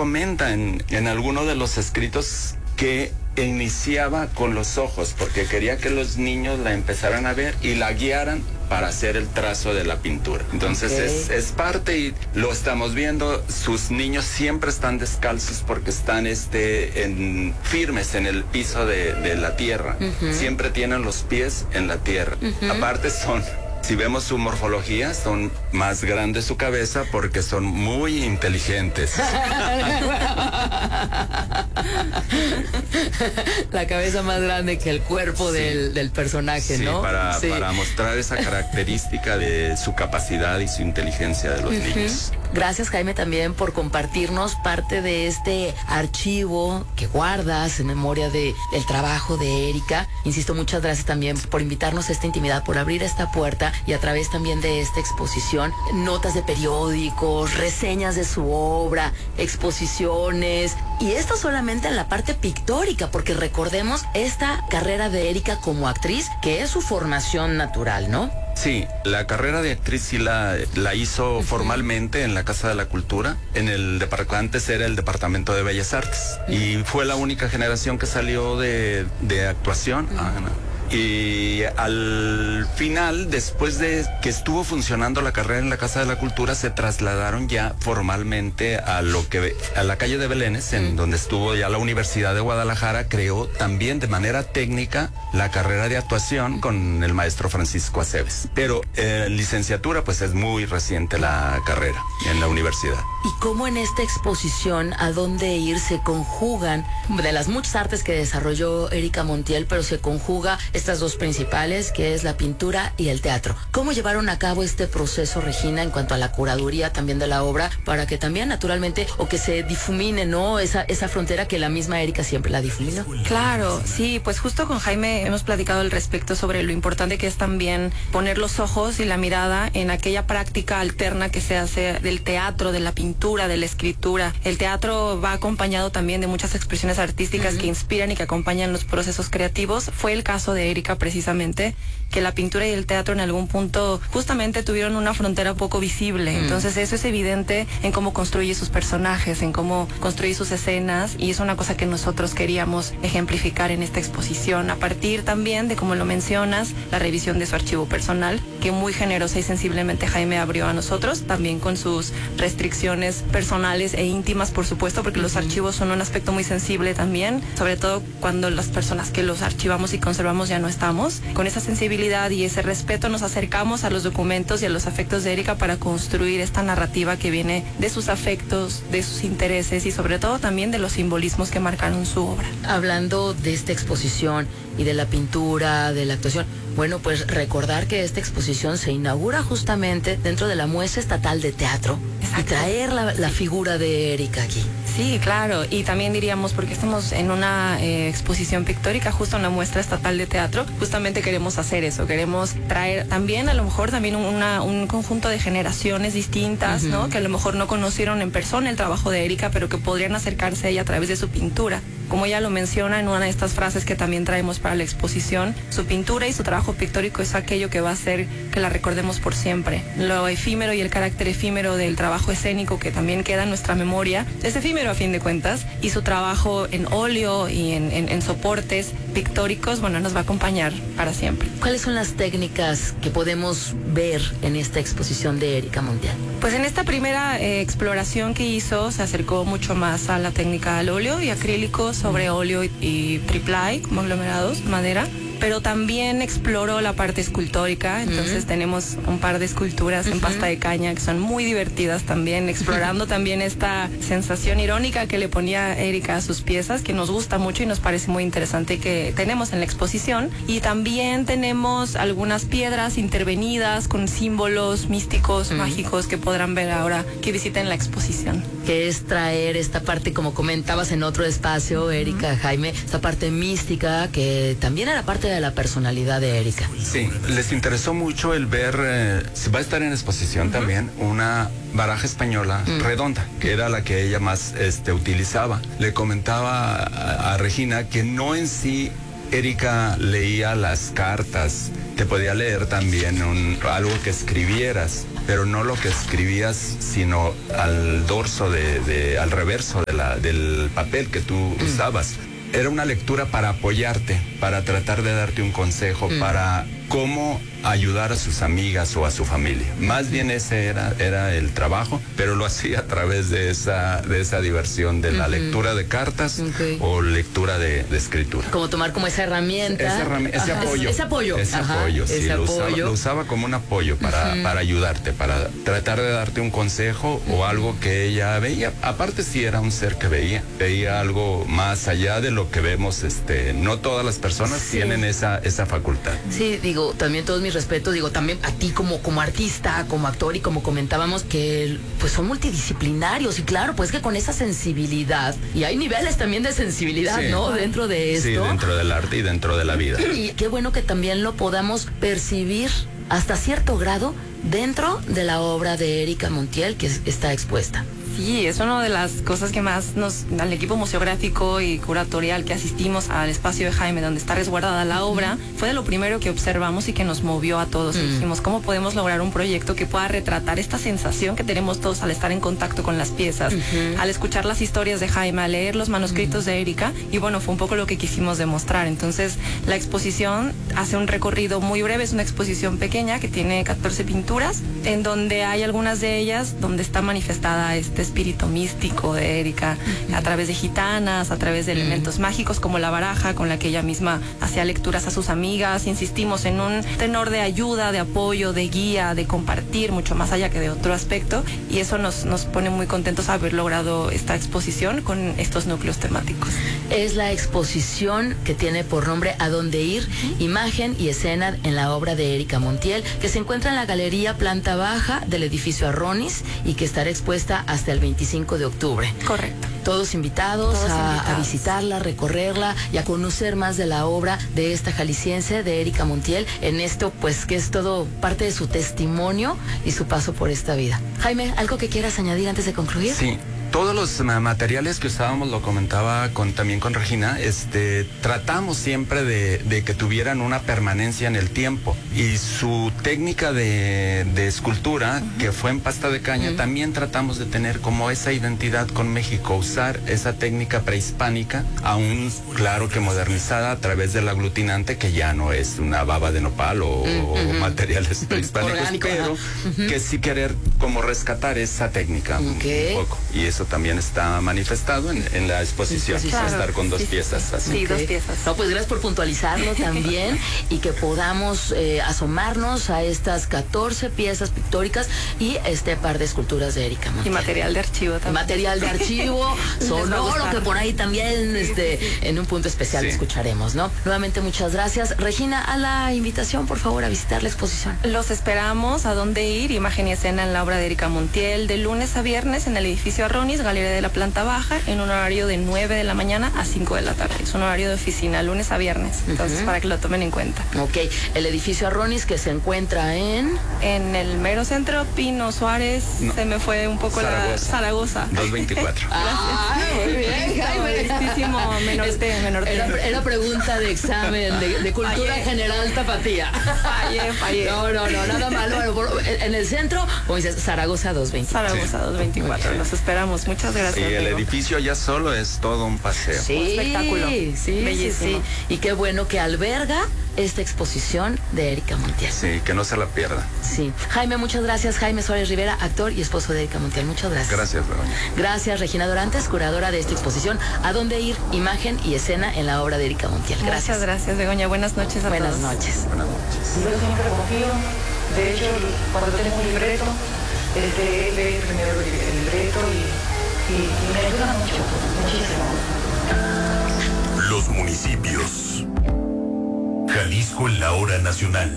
comenta en alguno de los escritos que iniciaba con los ojos, porque quería que los niños la empezaran a ver y la guiaran para hacer el trazo de la pintura. Entonces es parte, y lo estamos viendo, sus niños siempre están descalzos porque están firmes en el piso de la tierra. Siempre tienen los pies en la tierra. Aparte si vemos su morfología, son más grandes su cabeza porque son muy inteligentes. La cabeza más grande que el cuerpo del personaje, ¿no? Sí, para mostrar esa característica de su capacidad y su inteligencia de los niños. Gracias, Jaime, también por compartirnos parte de este archivo que guardas en memoria del trabajo de Erika. Insisto, muchas gracias también por invitarnos a esta intimidad, por abrir esta puerta, y a través también de esta exposición, notas de periódicos, reseñas de su obra, exposiciones, y esto solamente en la parte pictórica, porque recordemos esta carrera de Erika como actriz, que es su formación natural, ¿no? Sí, la carrera de actriz sí la hizo formalmente en la Casa de la Cultura, en el departamento, antes era el Departamento de Bellas Artes, y fue la única generación que salió de actuación. Y al final, después de que estuvo funcionando la carrera en la Casa de la Cultura, se trasladaron ya formalmente a la calle de Belénes, en donde estuvo ya la Universidad de Guadalajara. Creó también de manera técnica la carrera de actuación con el maestro Francisco Aceves. Pero licenciatura, pues es muy reciente la carrera en la universidad. ¿Y cómo en esta exposición, a dónde ir, se conjugan de las muchas artes que desarrolló Erika Montiel, pero se conjuga estas dos principales, que es la pintura y el teatro? ¿Cómo llevaron a cabo este proceso, Regina, en cuanto a la curaduría también de la obra, para que también naturalmente, o que se difumine, ¿no?, esa frontera que la misma Erika siempre la difuminó? Claro, sí, pues justo con Jaime hemos platicado al respecto sobre lo importante que es también poner los ojos y la mirada en aquella práctica alterna que se hace del teatro, de la pintura, de la escritura. El teatro va acompañado también de muchas expresiones artísticas que inspiran y que acompañan los procesos creativos. Fue el caso de Erika, precisamente, que la pintura y el teatro en algún punto justamente tuvieron una frontera poco visible. Entonces eso es evidente en cómo construye sus personajes, en cómo construye sus escenas, y es una cosa que nosotros queríamos ejemplificar en esta exposición, a partir también de, como lo mencionas, la revisión de su archivo personal, que muy generosa y sensiblemente Jaime abrió a nosotros, también con sus restricciones personales e íntimas, por supuesto, porque los archivos son un aspecto muy sensible también, sobre todo cuando las personas que los archivamos y conservamos ya no estamos. Con esa sensibilidad y ese respeto nos acercamos a los documentos y a los afectos de Erika para construir esta narrativa que viene de sus afectos, de sus intereses y sobre todo también de los simbolismos que marcaron su obra. Hablando de esta exposición y de la pintura, de la actuación, bueno, pues recordar que esta exposición se inaugura justamente dentro de la Muestra Estatal de Teatro. Exacto. Y traer la figura de Erika aquí. Sí, claro, y también diríamos, porque estamos en una exposición pictórica justo en la Muestra Estatal de Teatro, justamente queremos hacer eso, queremos traer también, a lo mejor también un conjunto de generaciones distintas, ¿no?, que a lo mejor no conocieron en persona el trabajo de Erika, pero que podrían acercarse a ella a través de su pintura. Como ella lo menciona en una de estas frases que también traemos para la exposición, su pintura y su trabajo pictórico es aquello que va a hacer que la recordemos por siempre. Lo efímero y el carácter efímero del trabajo escénico que también queda en nuestra memoria es efímero a fin de cuentas, y su trabajo en óleo y en soportes pictóricos, bueno, nos va a acompañar para siempre. ¿Cuáles son las técnicas que podemos ver en esta exposición de Erika Montiel? Pues en esta primera exploración que hizo se acercó mucho más a la técnica al óleo y acrílico sobre óleo y triplay, como aglomerados, madera, pero también exploró la parte escultórica. Entonces tenemos un par de esculturas en pasta de caña que son muy divertidas también, explorando también esta sensación irónica que le ponía Erika a sus piezas, que nos gusta mucho y nos parece muy interesante, que tenemos en la exposición. Y también tenemos algunas piedras intervenidas con símbolos místicos, mágicos, que podrán ver ahora que visiten la exposición. Que es traer esta parte, como comentabas en otro espacio, Erika, Jaime, esta parte mística que también era parte de la personalidad de Erika. Sí, les interesó mucho el ver, va a estar en exposición también, una baraja española redonda, que era la que ella más utilizaba. Le comentaba a Regina que no en sí Erika leía las cartas, te podía leer también algo que escribieras, pero no lo que escribías, sino al dorso, al reverso del papel que tú usabas. Era una lectura para apoyarte, para tratar de darte un consejo, para cómo ayudar a sus amigas o a su familia. Más bien ese era el trabajo, pero lo hacía a través de esa diversión de la lectura de cartas o lectura de escritura. Como tomar como esa herramienta. Ese apoyo. Ese apoyo. Ese apoyo, sí. Lo usaba como un apoyo para ayudarte, para tratar de darte un consejo o algo que ella veía. Aparte sí era un ser que veía algo más allá de lo que vemos. No todas las personas tienen esa facultad. Sí, digo, también todos mis respetos, digo, también a ti como artista, como actor, y como comentábamos, que pues son multidisciplinarios, y claro, pues que con esa sensibilidad, y hay niveles también de sensibilidad, sí, ¿no? Dentro de esto. Sí, dentro del arte y dentro de la vida. Y qué bueno que también lo podamos percibir hasta cierto grado dentro de la obra de Erika Montiel que está expuesta. Sí, es una de las cosas que más al equipo museográfico y curatorial que asistimos al espacio de Jaime, donde está resguardada la obra, fue de lo primero que observamos y que nos movió a todos. Y dijimos, ¿cómo podemos lograr un proyecto que pueda retratar esta sensación que tenemos todos al estar en contacto con las piezas, al escuchar las historias de Jaime, al leer los manuscritos de Erika? Y bueno, fue un poco lo que quisimos demostrar. Entonces, la exposición hace un recorrido muy breve, es una exposición pequeña que tiene 14 pinturas, en donde hay algunas de ellas donde está manifestada este espíritu místico de Erika, a través de gitanas, a través de elementos mágicos como la baraja, con la que ella misma hacía lecturas a sus amigas. Insistimos en un tenor de ayuda, de apoyo, de guía, de compartir, mucho más allá que de otro aspecto, y eso nos pone muy contentos haber logrado esta exposición con estos núcleos temáticos. Es la exposición que tiene por nombre A Dónde Ir, imagen y escena en la obra de Erika Montiel, que se encuentra en la galería planta baja del edificio Arronis y que estará expuesta hasta el 25 de octubre. Correcto. Todos invitados a visitarla, recorrerla y a conocer más de la obra de esta jalisciense, de Erika Montiel, en esto pues que es todo parte de su testimonio y su paso por esta vida. Jaime, ¿algo que quieras añadir antes de concluir? Sí. Todos los materiales que usábamos, lo comentaba también con Regina, tratamos siempre de que tuvieran una permanencia en el tiempo, y su técnica de escultura, que fue en pasta de caña, también tratamos de tener como esa identidad con México, usar esa técnica prehispánica, aún claro que modernizada a través del aglutinante, que ya no es una baba de nopal o materiales prehispánicos, orgánico, pero que sí querer como rescatar esa técnica un poco, y eso también está manifestado en la exposición. Claro, estar con dos piezas así. Sí, dos piezas. No, pues gracias por puntualizarlo también y que podamos asomarnos a estas 14 piezas pictóricas y este par de esculturas de Erika Montiel. Y material de archivo también. Material de archivo, sonoro, que por ahí también en un punto especial escucharemos, ¿no? Nuevamente muchas gracias. Regina, a la invitación, por favor, a visitar la exposición. Los esperamos. A Dónde Ir, imagen y escena en la obra de Erika Montiel, de lunes a viernes en el edificio Arronis, galería de la planta baja, en un horario de 9 de la mañana a 5 de la tarde. Es un horario de oficina, lunes a viernes. Entonces, para que lo tomen en cuenta. Ok. El edificio Arronis, que se encuentra en el mero centro, Pino Suárez, se me fue un poco Zaragoza. 224. Muy bien, Jaime. Menor Era pregunta de examen, de cultura general tapatía. Fallé. No, nada malo. Bueno, en el centro, como dices, Zaragoza 224. Zaragoza 224. Los esperamos. Muchas gracias. Sí, el edificio ya solo es todo un paseo. Sí, un espectáculo. Sí, bellísimo. Sí. Y qué bueno que alberga esta exposición de Erika Montiel. Sí, que no se la pierda. Sí. Jaime, muchas gracias. Jaime Suárez Rivera, actor y esposo de Erika Montiel. Muchas gracias. Gracias, Begoña. Gracias, Regina Dorantes, curadora de esta exposición A Dónde Ir, imagen y escena en la obra de Erika Montiel. Gracias. Muchas gracias, Begoña. Buenas noches a todos. Buenas noches. Buenas noches. Yo siempre confío. De hecho, cuando tengo un libreto, lee primero el libreto y me ayuda mucho, muchísimo. Los municipios. Jalisco en la hora nacional.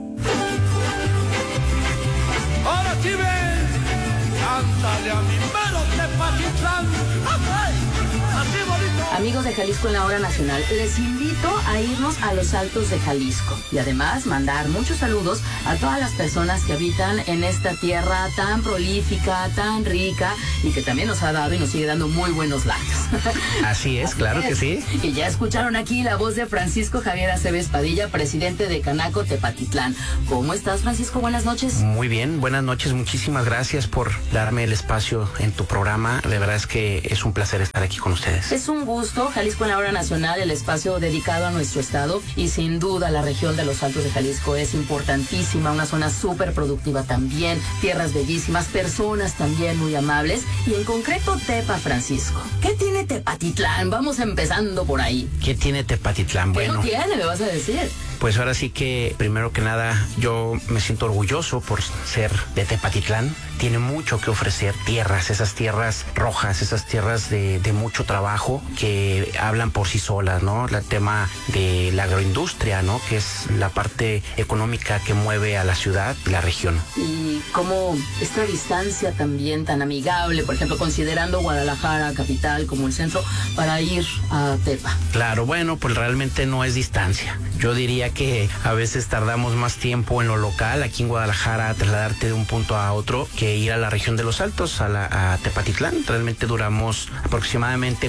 Ahora sí ven, cántale a mi mero Tepatitlán. Así bonito. Amigos de Jalisco en la hora nacional, les invito a irnos a los Altos de Jalisco y además mandar muchos saludos a todas las personas que habitan en esta tierra tan prolífica, tan rica y que también nos ha dado y nos sigue dando muy buenos lácteos. Así es, claro que sí. Y ya escucharon aquí la voz de Francisco Javier Aceves Padilla, presidente de Canaco Tepatitlán. ¿Cómo estás, Francisco? Buenas noches. Muy bien, buenas noches. Muchísimas gracias por darme el espacio en tu programa. De verdad es que es un placer estar aquí con ustedes. Es un gusto. Jalisco en la Hora Nacional, el espacio dedicado a nuestro estado, y sin duda la región de los Altos de Jalisco es importantísima, una zona súper productiva también, tierras bellísimas, personas también muy amables, y en concreto Tepa, Francisco. ¿Qué tiene Tepatitlán? Vamos empezando por ahí. ¿Qué tiene Tepatitlán? ¿Qué no tiene, me vas a decir? Pues ahora sí que, primero que nada, yo me siento orgulloso por ser de Tepatitlán. Tiene mucho que ofrecer, tierras, esas tierras rojas, esas tierras de mucho trabajo que hablan por sí solas, ¿no? El tema de la agroindustria, ¿no? Que es la parte económica que mueve a la ciudad y la región. Y cómo esta distancia también tan amigable, por ejemplo, considerando Guadalajara, capital, como el centro, para ir a Tepa. Claro, bueno, pues realmente no es distancia. Yo diría que a veces tardamos más tiempo en lo local, aquí en Guadalajara, a trasladarte de un punto a otro, que ir a la región de los Altos, a Tepatitlán. Realmente duramos aproximadamente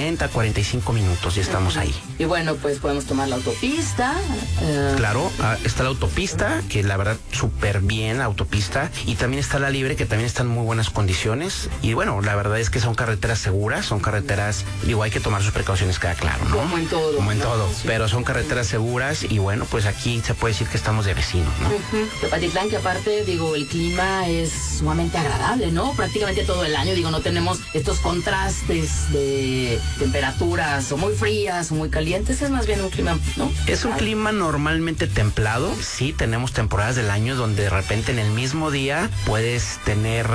45 minutos y estamos ahí. Y bueno, pues podemos tomar la autopista. Claro, está la autopista, que la verdad súper bien la autopista, y también está la libre, que también está en muy buenas condiciones. Y bueno, la verdad es que son carreteras seguras, son carreteras, digo, hay que tomar sus precauciones, queda claro, ¿no? Como en todo. Como en todo, sí. Pero son carreteras seguras y bueno, pues aquí se puede decir que estamos de vecinos, ¿no? Tepatitlán, que aparte, digo, el clima es sumamente agradable, ¿no? Prácticamente todo el año, digo, no tenemos estos contrastes de temperaturas o muy frías o muy calientes, es más bien un clima, ¿no? Es un clima normalmente templado. Sí, tenemos temporadas del año donde de repente en el mismo día puedes tener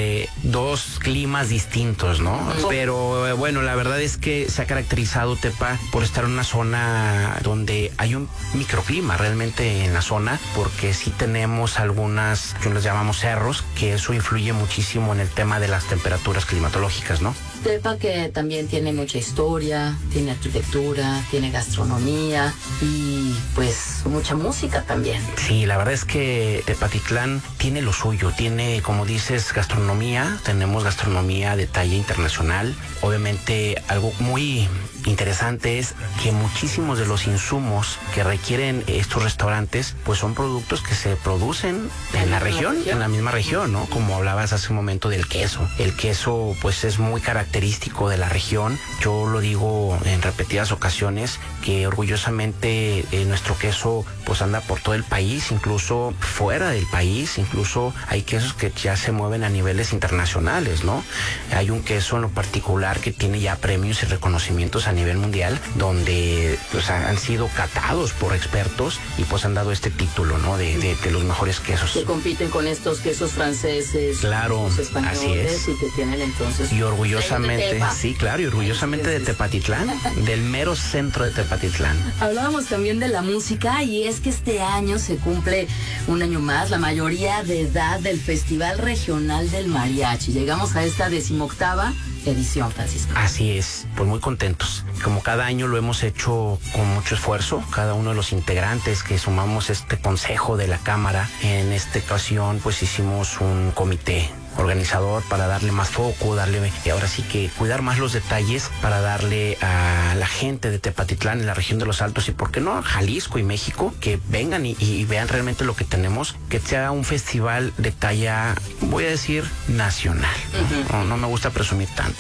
dos climas distintos, ¿no? Pero bueno, la verdad es que se ha caracterizado Tepa por estar en una zona donde hay un microclima realmente en la zona, porque sí tenemos algunas, que les llamamos cerros, que eso influye muchísimo en el tema de las temperaturas climatológicas, ¿no? Tepa, que también tiene mucha historia, tiene arquitectura, tiene gastronomía y pues mucha música también. Sí, la verdad es que Tepatitlán tiene lo suyo, tiene, como dices, gastronomía, tenemos gastronomía de talla internacional. Obviamente algo muy interesante es que muchísimos de los insumos que requieren estos restaurantes pues son productos que se producen en la región, en la misma región, ¿no? Como hablabas hace un momento del queso. El queso pues es muy característico de la región. Yo lo digo en repetidas ocasiones que orgullosamente nuestro queso pues anda por todo el país, incluso fuera del país, incluso hay quesos que ya se mueven a niveles internacionales, ¿no? Hay un queso en lo particular que tiene ya premios y reconocimientos a nivel mundial, donde pues han sido catados por expertos y pues han dado este título, ¿no? De los mejores quesos. Que compiten con estos quesos franceses, claro, los españoles, así es. Y que tienen entonces... Y orgullosamente, sí, claro, y orgullosamente de Tepatitlán, del mero centro de Tepatitlán. Hablábamos también de la música, y es que este año se cumple un año más la mayoría de edad del Festival Regional del Mariachi. Llegamos a esta 18ª edición, Francisco. Así es, pues muy contentos. Como cada año lo hemos hecho con mucho esfuerzo, cada uno de los integrantes que sumamos este consejo de la Cámara. En esta ocasión pues hicimos un comité organizador para darle más foco, y ahora sí que cuidar más los detalles para darle a la gente de Tepatitlán, en la región de los Altos, y por qué no a Jalisco y México, que vengan y vean realmente lo que tenemos, que sea un festival de talla, voy a decir, nacional. No me gusta presumir tanto.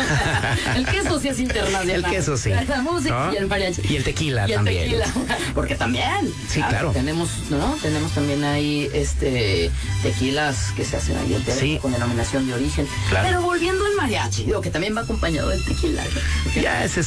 El queso sí es internacional. El queso sí. La música, ¿no? Y el mariachi. Y el tequila y también. El tequila. Porque también. Sí, claro. Tenemos, ¿no? Tenemos también ahí tequilas que se hacen ahí en Tepa, sí, con denominación de origen. Claro. Pero volviendo al mariachi, digo que también va acompañado del tequila. Ya, ese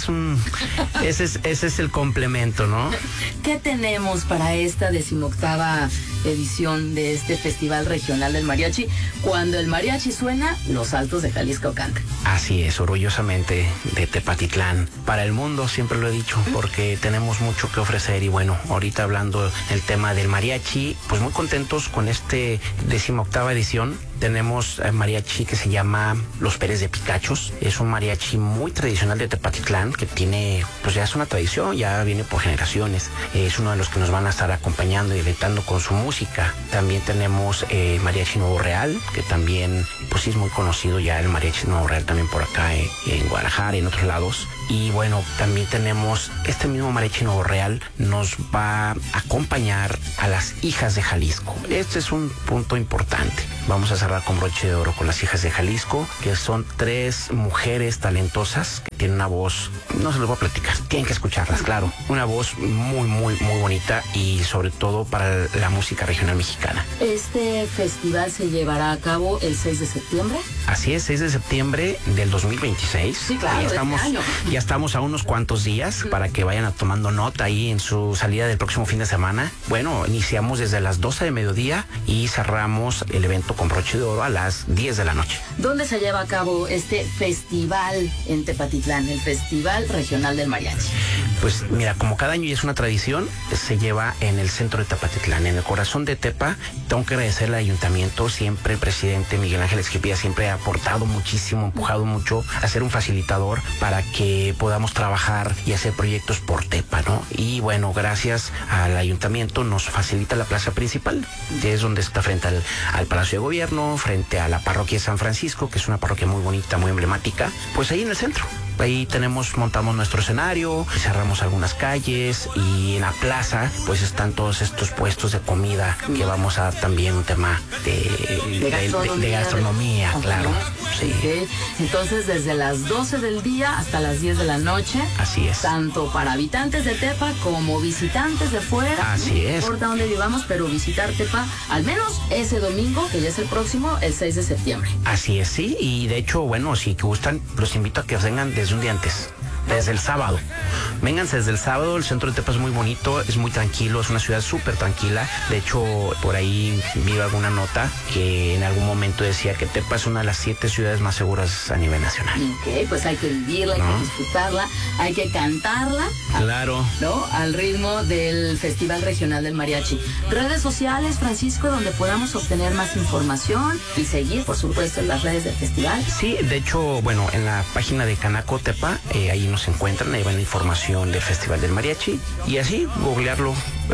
es el complemento, ¿no? ¿Qué tenemos para esta 18ª edición de este Festival Regional del Mariachi? Cuando el mariachi suena, los Altos de Jalisco cantan. Así es, orgullosamente de Tepatitlán. Para el mundo, siempre lo he dicho, porque tenemos mucho que ofrecer. Y bueno, ahorita hablando del tema del mariachi, pues muy contentos con este 18ª edición, tenemos mariachi que se llama Los Pérez de Picachos. Es un mariachi muy tradicional de Tepatitlán que tiene, pues ya es una tradición, ya viene por generaciones. Es uno de los que nos van a estar acompañando y deleitando con su música. También tenemos Mariachi Nuevo Real, que también, pues sí es muy conocido ya el Mariachi Nuevo Real también por acá en Guadalajara y en otros lados. Y bueno, también tenemos este mismo Mariachi Nuevo Real, nos va a acompañar a las Hijas de Jalisco. Este es un punto importante. Vamos a cerrar con broche de oro con las Hijas de Jalisco, que son 3 mujeres talentosas que tienen una voz, no se los voy a platicar, tienen que escucharlas, claro. Una voz muy, muy, muy bonita y sobre todo para la música regional mexicana. Este festival se llevará a cabo el 6 de septiembre. Así es, 6 de septiembre del 2026. Sí, claro, ya estamos a unos cuantos días para que vayan tomando nota ahí en su salida del próximo fin de semana. Bueno, iniciamos desde las 12 de mediodía y cerramos el evento con broche de oro a las 10 de la noche. ¿Dónde se lleva a cabo este festival en Tepatitlán, el Festival Regional del Mariachi? Pues mira, como cada año y es una tradición, se lleva en el centro de Tepatitlán, en el corazón de Tepa. Tengo que agradecer al ayuntamiento, siempre el presidente Miguel Ángel Esquipilla siempre ha aportado muchísimo, empujado mucho a ser un facilitador para que podamos trabajar y hacer proyectos por Tepa, ¿no? Y bueno, gracias al ayuntamiento nos facilita la plaza principal, que es donde está frente al Palacio de Gobierno, frente a la parroquia de San Francisco, que es una parroquia muy bonita, muy emblemática, pues ahí en el centro. Ahí montamos nuestro escenario, cerramos algunas calles y en la plaza pues están todos estos puestos de comida que vamos a dar también un tema de gastronomía, claro. Sí. Okay. Entonces desde las 12 del día hasta las 10 de la noche. Así es. Tanto para habitantes de Tepa como visitantes de fuera. Así es. No importa dónde vivamos, pero visitar Tepa al menos ese domingo, que ya es el próximo, el 6 de septiembre. Así es, sí. Y de hecho, bueno, si gustan, los invito a que vengan desde un día antes. Desde el sábado. Vénganse desde el sábado, el centro de Tepa es muy bonito, es muy tranquilo, es una ciudad súper tranquila. De hecho, por ahí vi alguna nota que en algún momento decía que Tepa es una de las 7 ciudades más seguras a nivel nacional. Ok, pues hay que vivirla, hay que disfrutarla, hay que cantarla. Claro. ¿No? Al ritmo del Festival Regional del Mariachi. Redes sociales, Francisco, donde podamos obtener más información y seguir, por supuesto, en las redes del festival. Sí, de hecho, bueno, en la página de Canaco Tepa, ahí nos encuentran, ahí va la información del Festival del Mariachi y así googlearlo,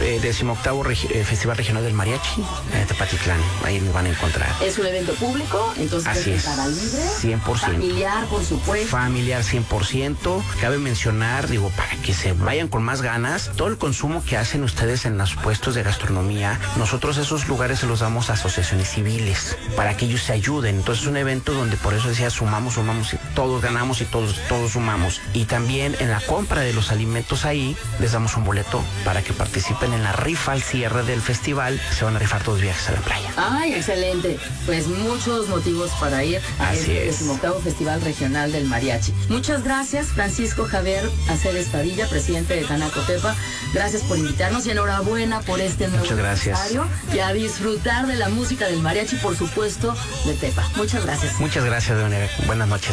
18º Festival Regional del Mariachi Tepatitlán, ahí nos van a encontrar. Es un evento público, entonces así es entrada libre, 100%. Familiar, por supuesto. Familiar 100%. Cabe mencionar, digo, para que se vayan con más ganas, todo el consumo que hacen ustedes en los puestos de gastronomía, nosotros esos lugares se los damos a asociaciones civiles para que ellos se ayuden. Entonces es un evento donde por eso decía sumamos y todos ganamos y todos sumamos. Y también en la compra de los alimentos ahí les damos un boleto para que participen en la rifa al cierre del festival. Se van a rifar 2 viajes a la playa. Ay, excelente. Pues muchos motivos para ir a este 18º Festival Regional del Mariachi. Muchas gracias, Francisco Javier Aceves Padilla, presidente de Canaco Tepa. Gracias por invitarnos y enhorabuena por este nuevo aniversario y a disfrutar de la música del mariachi, por supuesto, de Tepa. Muchas gracias. Muchas gracias, de manera. Buenas noches.